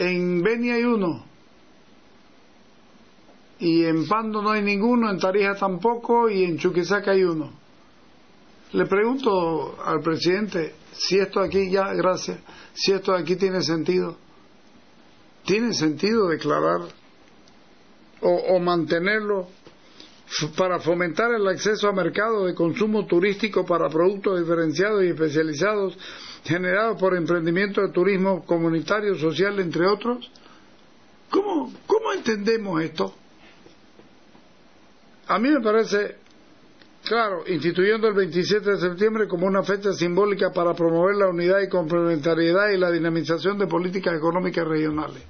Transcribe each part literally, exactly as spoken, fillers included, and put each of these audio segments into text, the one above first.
en Beni hay uno, y en Pando no hay ninguno, en Tarija tampoco, y en Chuquisaca hay uno. Le pregunto al presidente si esto aquí, ya, gracias, si esto aquí tiene sentido. ¿Tiene sentido declarar o, o mantenerlo para fomentar el acceso a mercados de consumo turístico para productos diferenciados y especializados generados por emprendimientos de turismo comunitario, social, entre otros? ¿Cómo, cómo entendemos esto? A mí me parece, claro, instituyendo el veintisiete de septiembre como una fecha simbólica para promover la unidad y complementariedad y la dinamización de políticas económicas regionales,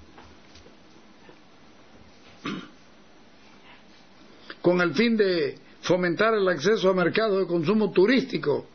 con el fin de fomentar el acceso a mercados de consumo turístico.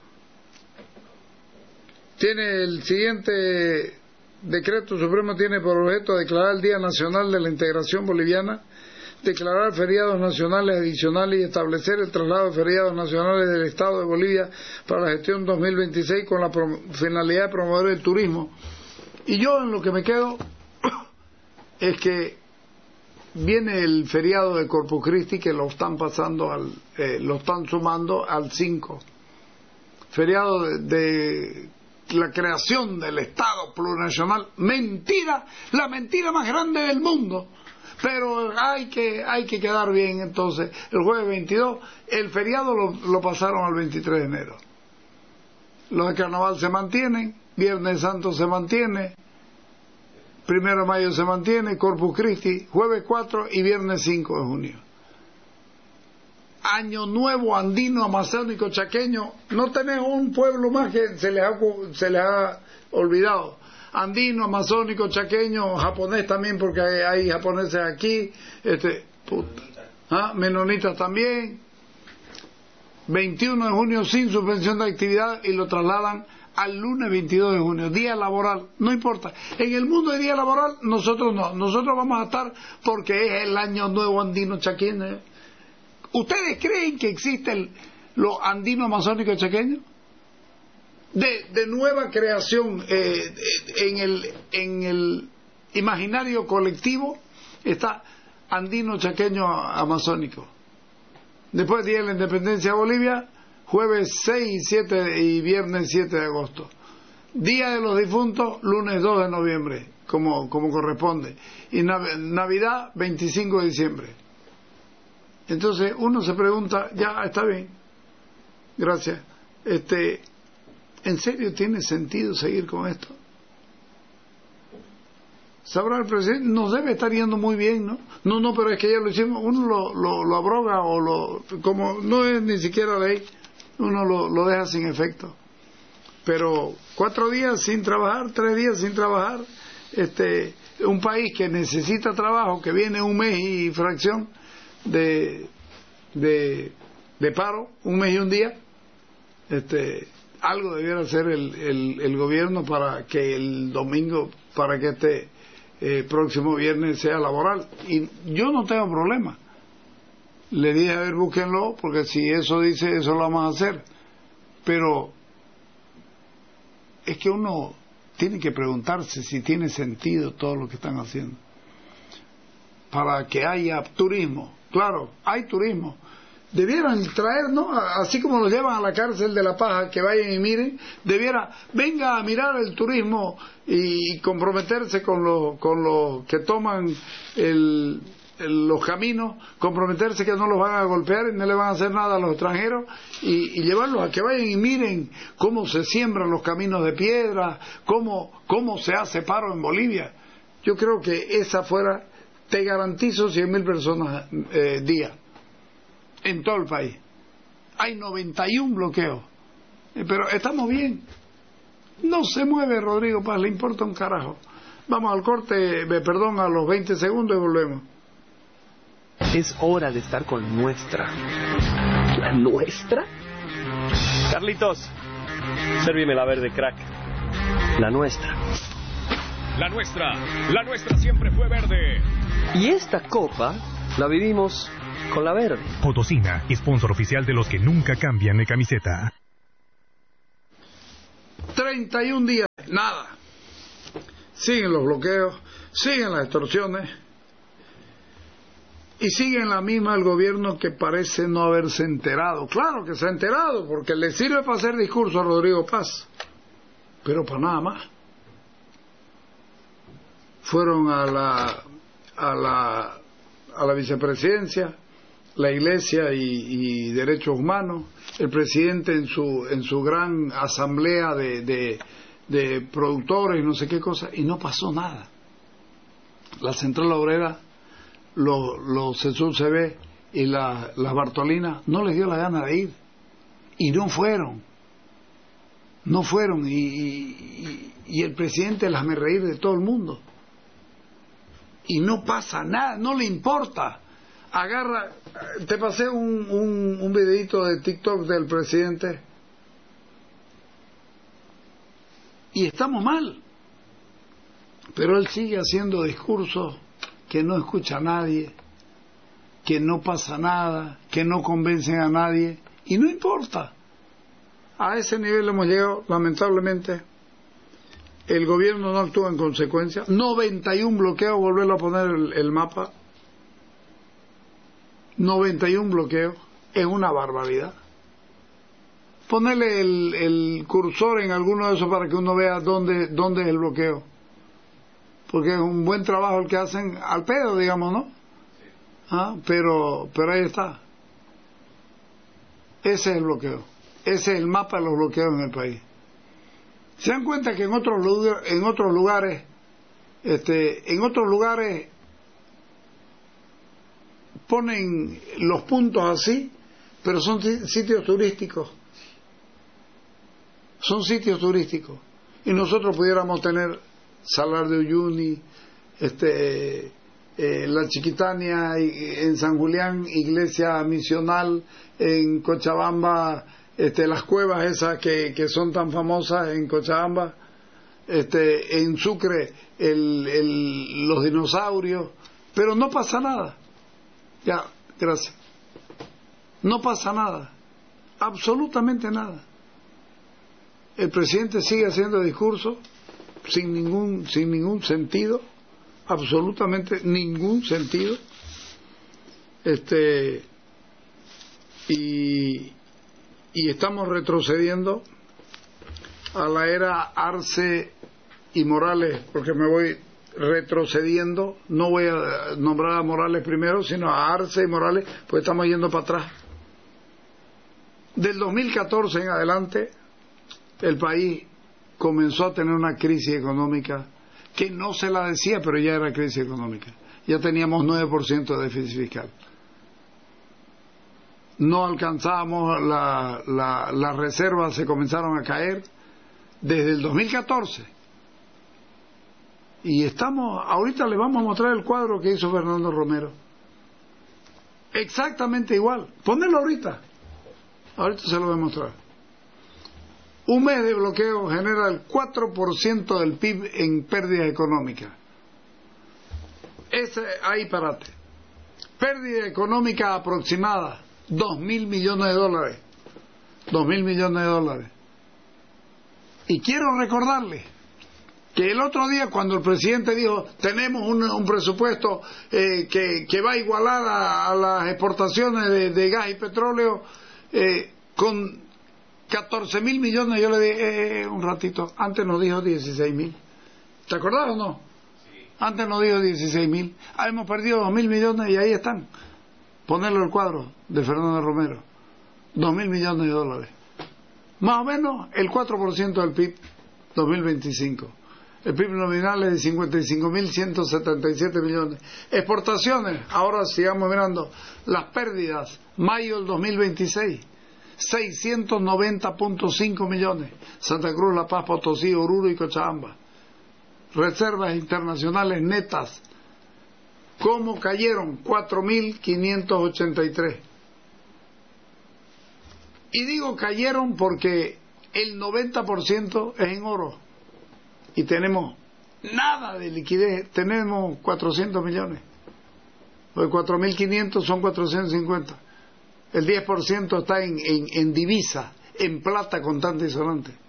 Tiene el siguiente decreto supremo, tiene por objeto declarar el Día Nacional de la Integración Boliviana, declarar feriados nacionales adicionales y establecer el traslado de feriados nacionales del Estado de Bolivia para la gestión dos mil veintiséis con la finalidad de promover el turismo. Y yo en lo que me quedo es que viene el feriado de Corpus Christi, que lo están pasando al, eh, lo están sumando al cinco, feriado de, de la creación del Estado plurinacional. Mentira, la mentira más grande del mundo. Pero hay que hay que quedar bien. Entonces el jueves veintidós, el feriado lo, lo pasaron al veintitrés de enero. Los de carnaval se mantienen, Viernes Santo se mantiene, Primero de mayo se mantiene, Corpus Christi, jueves cuatro y viernes cinco de junio. Año Nuevo andino, amazónico, chaqueño. No tenés un pueblo más que se les ha, se les ha olvidado. Andino, amazónico, chaqueño, japonés también, porque hay, hay japoneses aquí, este, puta, ¿ah? Menonitas también. veintiuno de junio sin suspensión de actividad y lo trasladan al lunes veintidós de junio, día laboral, no importa. En el mundo de día laboral, nosotros no, nosotros vamos a estar porque es el Año Nuevo andino chaqueño. ¿Ustedes creen que existen los andinos amazónicos chaqueños? De, de nueva creación eh, en el en el imaginario colectivo está andino chaqueño amazónico. Después día de la independencia de Bolivia, jueves seis y siete y viernes siete de agosto. Día de los difuntos, lunes dos de noviembre, como como corresponde, y Navidad veinticinco de diciembre. Entonces uno se pregunta, ya está bien, gracias, este ¿en serio tiene sentido seguir con esto? Sabrá el presidente, nos debe estar yendo muy bien, ¿no? No, no, pero es que ya lo hicimos, uno lo, lo, lo abroga o lo, como no es ni siquiera ley, uno lo, lo deja sin efecto. Pero cuatro días sin trabajar, tres días sin trabajar, este, un país que necesita trabajo, que viene un mes y fracción de, de, de paro, un mes y un día, este, algo debiera hacer el, el, el gobierno para que el domingo, para que este eh, próximo viernes sea laboral. Y yo no tengo problema. Le dije, a ver, búsquenlo, porque si eso dice, eso lo vamos a hacer. Pero es que uno tiene que preguntarse si tiene sentido todo lo que están haciendo. Para que haya turismo. Claro, hay turismo. Debieran traer, ¿no? Así como los llevan a la cárcel de La Paja, que vayan y miren, debiera, venga a mirar el turismo y comprometerse con los con los que toman el, el, los caminos, comprometerse que no los van a golpear y no le van a hacer nada a los extranjeros, y, y llevarlos a que vayan y miren cómo se siembran los caminos de piedra, cómo, cómo se hace paro en Bolivia. Yo creo que esa fuera, te garantizo cien mil personas eh, día. En todo el país hay noventa y uno bloqueos, pero estamos bien. No se mueve Rodrigo Paz, le importa un carajo. Vamos al corte, perdón, a los veinte segundos y volvemos. Es hora de estar con nuestra. ¿La nuestra? Carlitos, sérvime la verde, crack. La nuestra. La nuestra, la nuestra siempre fue verde. Y esta copa la vivimos con la verde. Potosina, sponsor oficial de los que nunca cambian de camiseta. treinta y un días, nada. siguen los bloqueos, siguen las extorsiones y sigue en la misma el gobierno que parece no haberse enterado. Claro que se ha enterado, porque le sirve para hacer discurso a Rodrigo Paz, pero para nada más. Fueron a la a la a la vicepresidencia, la Iglesia y, y Derechos Humanos, el presidente en su en su gran asamblea de, de de productores y no sé qué cosa, y no pasó nada. La Central Obrera, los los C S U C B y la, las Bartolinas no les dio la gana de ir, y no fueron no fueron y, y, y el presidente las me reír de todo el mundo, y no pasa nada, no le importa. Agarra, te pasé un, un, un videito de TikTok del presidente, y estamos mal, pero él sigue haciendo discursos que no escucha a nadie, que no pasa nada, que no convencen a nadie, y no importa. A ese nivel hemos llegado, lamentablemente. El gobierno no actúa en consecuencia. noventa y uno bloqueos, volverlo a poner el, el mapa. noventa y uno bloqueos, es una barbaridad. Ponerle el, el cursor en alguno de esos para que uno vea dónde, dónde es el bloqueo. Porque es un buen trabajo el que hacen al pedo, digamos, ¿no? ¿Ah? Pero, pero ahí está. Ese es el bloqueo. Ese es el mapa de los bloqueos en el país. ¿Se dan cuenta que en otros lugar, en otros lugares, este, en otros lugares ponen los puntos así, pero son sitios turísticos? Son sitios turísticos. Y nosotros pudiéramos tener Salar de Uyuni, este, eh, la Chiquitania en San Julián, iglesia misional en Cochabamba, este, las cuevas esas que, que son tan famosas en Cochabamba, este, en Sucre el, el, los dinosaurios, pero no pasa nada. Ya, gracias. No pasa nada, absolutamente nada. El presidente sigue haciendo discursos sin ningún sin ningún sentido, absolutamente ningún sentido, este y y estamos retrocediendo a la era Arce y Morales, porque me voy retrocediendo, no voy a nombrar a Morales primero, sino a Arce y Morales, pues estamos yendo para atrás. Del dos mil catorce en adelante el país comenzó a tener una crisis económica que no se la decía, pero ya era crisis económica. Ya teníamos nueve por ciento de déficit fiscal. No alcanzábamos, la, la, las reservas se comenzaron a caer desde el dos mil catorce. Y estamos, ahorita le vamos a mostrar el cuadro que hizo Fernando Romero. Exactamente igual. Ponelo ahorita. Ahorita se lo voy a mostrar. Un mes de bloqueo genera el cuatro por ciento del P I B en pérdida económica. Ese, ahí parate. Pérdida económica aproximada, dos mil millones de dólares. Dos mil millones de dólares. Y quiero recordarles que el otro día cuando el presidente dijo tenemos un, un presupuesto eh, que, que va a igualar a, a las exportaciones de, de gas y petróleo eh, con catorce mil millones, yo le dije, eh, un ratito, antes nos dijo dieciséis mil. ¿Te acordás o no? Sí. Antes nos dijo dieciséis mil. Ah, hemos perdido dos mil millones y ahí están. Ponerlo el cuadro de Fernando Romero. Dos mil millones de dólares. Más o menos el cuatro por ciento del P I B dos mil veinticinco. El P I B nominal es de cincuenta y cinco mil ciento setenta y siete millones. Exportaciones, ahora sigamos mirando las pérdidas, mayo del dos mil veintiséis. seiscientos noventa punto cinco millones. Santa Cruz, La Paz, Potosí, Oruro y Cochabamba. Reservas internacionales netas, ¿cómo cayeron? cuatro mil quinientos ochenta y tres. Y digo cayeron porque el noventa por ciento es en oro y tenemos nada de liquidez, tenemos cuatrocientos millones. Los cuatro mil quinientos son cuatrocientos cincuenta. El diez por ciento está en, en, en divisa, en plata contante y sonante.